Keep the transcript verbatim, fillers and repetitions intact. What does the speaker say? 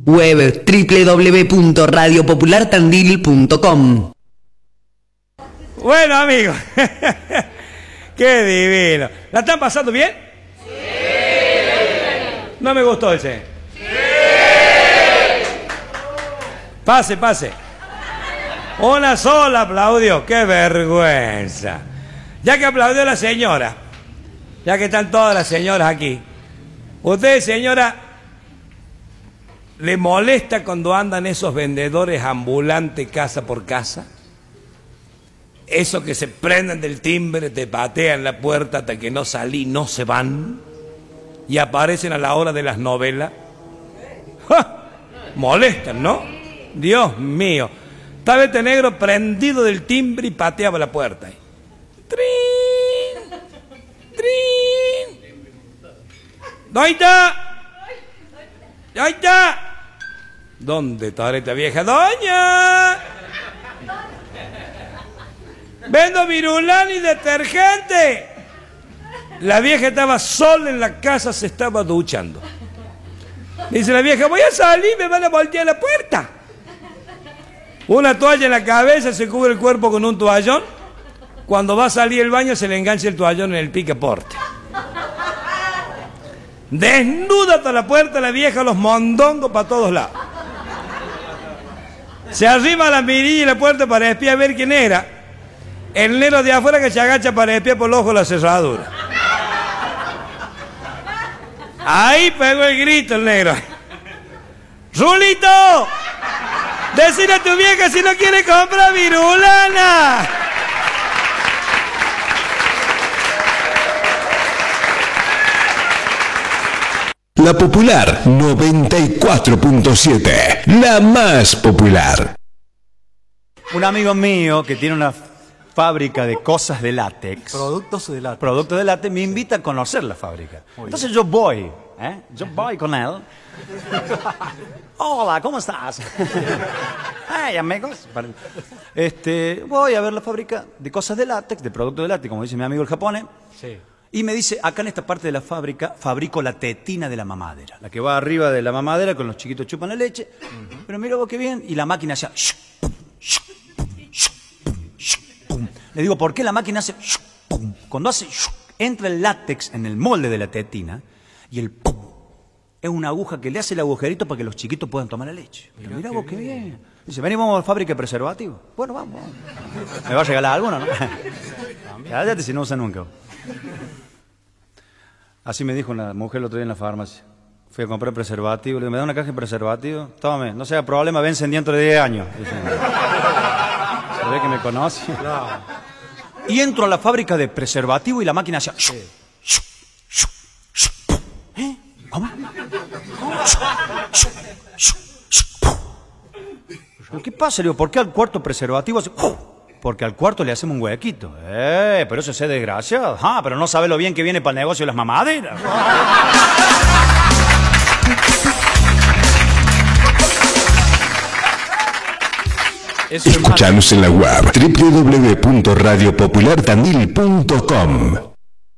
Web doble u doble u doble u punto radio popular tandil punto com. Bueno, amigos, qué divino. ¿La están pasando bien? Sí. No me gustó ese. Sí. Pase, pase. Una sola aplaudió, qué vergüenza. Ya que aplaudió la señora, ya que están todas las señoras aquí, ¿usted, señora, le molesta cuando andan esos vendedores ambulantes casa por casa? Esos que se prenden del timbre, te patean la puerta hasta que no salí, no se van y aparecen a la hora de las novelas. ¡Ja! Molestan, ¿no? Dios mío. Estaba este negro prendido del timbre y pateaba la puerta. ¡Trin! ¡Trin! ¿Dónde está? ¿Dónde está? ¿Dónde está esta vieja doña? Vendo virulán y detergente. La vieja estaba sola en la casa, se estaba duchando. Dice la vieja, voy a salir, me van a voltear la puerta. Una toalla en la cabeza, se cubre el cuerpo con un toallón. Cuando va a salir el baño se le engancha el toallón en el picaporte. Desnuda hasta la puerta la vieja, los mondongos para todos lados. Se arrima la mirilla y la puerta para espiar a ver quién era. El negro de afuera que se agacha para espiar por el ojo la cerradura. Ahí pegó el grito el negro. ¡Rulito! Decile a tu vieja si no quiere comprar virulana. La Popular noventa y cuatro punto siete, la más popular. Un amigo mío que tiene una fábrica de cosas de látex. Productos de látex. Productos de látex, me invita a conocer la fábrica. Entonces yo voy, ¿eh? Yo voy con él. Hola, ¿cómo estás? Hey, amigos. Este, voy a ver la fábrica de cosas de látex, de productos de látex, como dice mi amigo el japonés. Sí. Y me dice, acá en esta parte de la fábrica fabrico la tetina de la mamadera. La que va arriba de la mamadera con los chiquitos chupan la leche. Uh-huh. Pero mira vos qué bien. Y la máquina hacía... Le digo, ¿por qué la máquina hace... Cuando hace... Entra el látex en el molde de la tetina y el... Es una aguja que le hace el agujerito para que los chiquitos puedan tomar la leche. Pero mira vos qué bien. bien. Dice, vení, vamos a la fábrica de preservativos. Bueno, vamos. ¿Me va a regalar alguno, no? Cállate si no usa nunca. Así me dijo una mujer el otro día en la farmacia. Fui a comprar preservativo. Le digo, ¿me da una caja de preservativo? Tómame, no sea problema, vencen dentro de diez años. Dice, ¿se ve que me conoce? Claro. Y entro a la fábrica de preservativo y la máquina hacía... Sí. ¿Eh? ¿Cómo? ¿Cómo? ¿Qué pasa? Le digo, ¿por qué al cuarto preservativo hace... Porque al cuarto le hacemos un huequito. Eh, pero eso es desgraciado. Ah, pero no sabe lo bien que viene para el negocio de las mamaderas. Escuchanos en la web doble u doble u doble u punto radio popular tandil punto com.